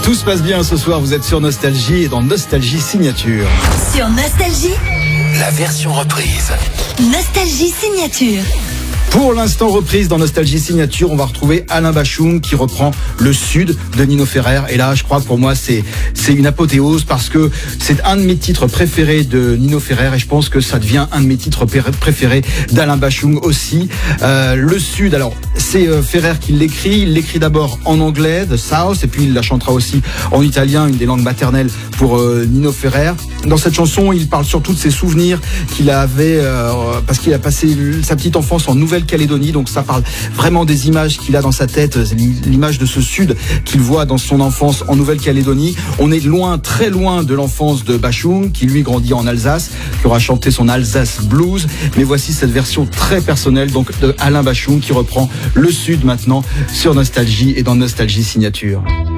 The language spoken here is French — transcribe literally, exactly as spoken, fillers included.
Tout se passe bien ce soir, vous êtes sur Nostalgie et dans Nostalgie Signature. Sur Nostalgie, la version reprise. Nostalgie Signature. Pour l'instant reprise dans Nostalgie Signature, on va retrouver Alain Bachung qui reprend Le Sud de Nino Ferrer. Et là, je crois que pour moi, c'est c'est une apothéose parce que c'est un de mes titres préférés de Nino Ferrer et je pense que ça devient un de mes titres préférés d'Alain Bachung aussi. Euh, Le Sud, alors c'est euh, Ferrer qui l'écrit. Il l'écrit d'abord en anglais, The South, et puis il la chantera aussi en italien, une des langues maternelles pour euh, Nino Ferrer. Dans cette chanson, il parle surtout de ses souvenirs qu'il avait, euh, parce qu'il a passé sa petite enfance en Nouvelle-Calédonie, donc ça parle vraiment des images qu'il a dans sa tête, l'image de ce sud qu'il voit dans son enfance en Nouvelle-Calédonie. On est loin, très loin de l'enfance de Bachung, qui lui grandit en Alsace, qui aura chanté son Alsace Blues, mais voici cette version très personnelle donc de Alain Bachung qui reprend Le Sud maintenant sur Nostalgie et dans Nostalgie Signature.